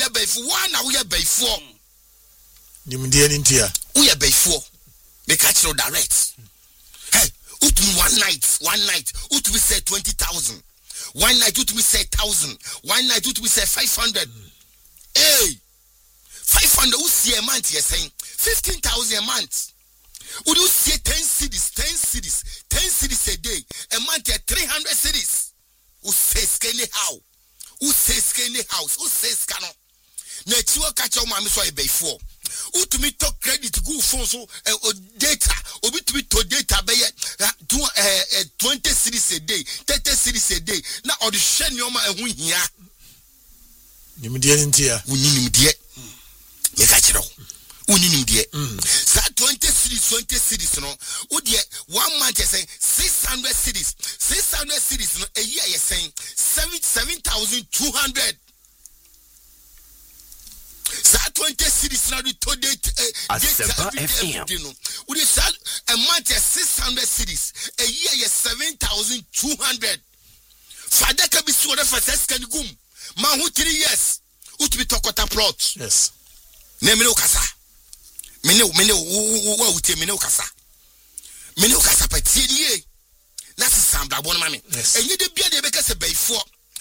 ye before one na we ye before nimdie ni ntia we ye before they catch you direct hey ut one night ut we say 20,000 one night ut we say 1,000 one night ut we say 500 hey 500 who see a month you're saying 15,000 a month. Would you see 10 cities a day? A month at 300 cities. Who says skinny how? Who says skinny house? Who says cano? Nature catch your mammy so I pay for. Who to me talk credit to go for so data or to me to data by 20 cities a day, 30 cities a day. Now or the shen your man win here. You didn't hear. We need him dear. You catch it all. Unim die. Sa 20 cities no. Wo die 1 month say 600 cities. 600 cities no a year you saying 7,200. Sa 20 cities no to date no. Wo die sa a month 600 cities. A year you 7,200. Father can be so for can gum. Man who 3 years. Who to be tokota plot. Yes. Nemelo kasa. Mene ukasa patie die na sisambla bon mame enye de bia de beka se before